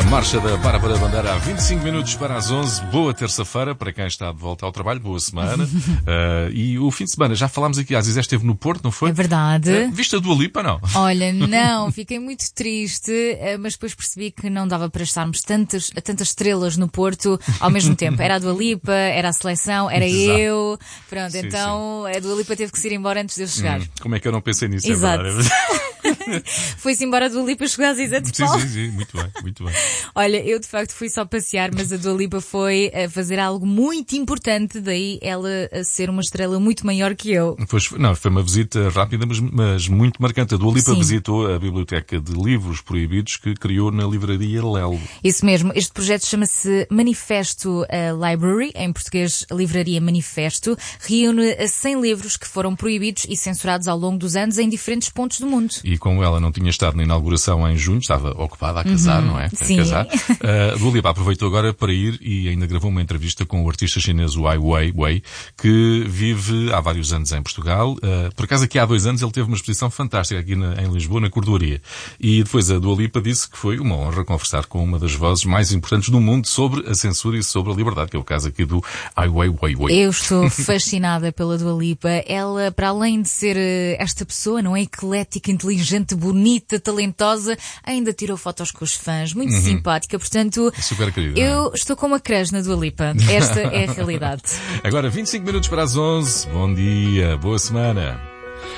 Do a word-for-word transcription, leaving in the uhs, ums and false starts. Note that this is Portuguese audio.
Marcha da Bárbara Bandeira a vinte e cinco minutos para as onze. Boa terça-feira para quem está de volta ao trabalho. Boa semana. uh, e o fim de semana, já falámos aqui, a Zizé esteve no Porto, não foi? É verdade. Uh, viste a Dua Lipa, não? Olha, não, fiquei muito triste, mas depois percebi que não dava para estarmos tantas, tantas estrelas no Porto ao mesmo tempo. Era a Dua Lipa, era a seleção, era Exato. eu. Pronto, Sim, então sim. A Dua Lipa teve que se ir embora antes de eu chegar. Hum, como é que eu não pensei nisso? Exato. É verdade. Foi-se embora a Dua Lipa, chegou a Zizé de Paulo. Sim, sim, sim, muito bem, muito bem. Olha, eu de facto fui só passear, mas a Dua Lipa foi a fazer algo muito importante, daí ela a ser uma estrela muito maior que eu. Pois, não, foi uma visita rápida, mas, mas muito marcante. A Dua Lipa Sim. visitou a biblioteca de livros proibidos que criou na livraria Lelo. Isso mesmo, este projeto chama-se Manifesto Library, em português Livraria Manifesto, reúne cem livros que foram proibidos e censurados ao longo dos anos em diferentes pontos do mundo. E como ela não tinha estado na inauguração em junho, estava ocupada a casar, uhum, não é? A sim. casar. A Dua Lipa aproveitou agora para ir e ainda gravou uma entrevista com o artista chinês Ai Weiwei, que vive há vários anos em Portugal. Uh, por acaso aqui há dois anos ele teve uma exposição fantástica aqui na, em Lisboa, na Cordoaria. E depois a Dua Lipa disse que foi uma honra conversar com uma das vozes mais importantes do mundo sobre a censura e sobre a liberdade, que é o caso aqui do Ai Weiwei. Eu estou fascinada pela Dua Lipa. Ela, para além de ser esta pessoa, não é, eclética, inteligente, bonita, talentosa, ainda tirou fotos com os fãs, muito uhum. simpática, portanto, super querida, eu é? estou com uma crush na Dua Lipa. Esta é a realidade. Agora vinte e cinco minutos para as onze. Bom dia, boa semana.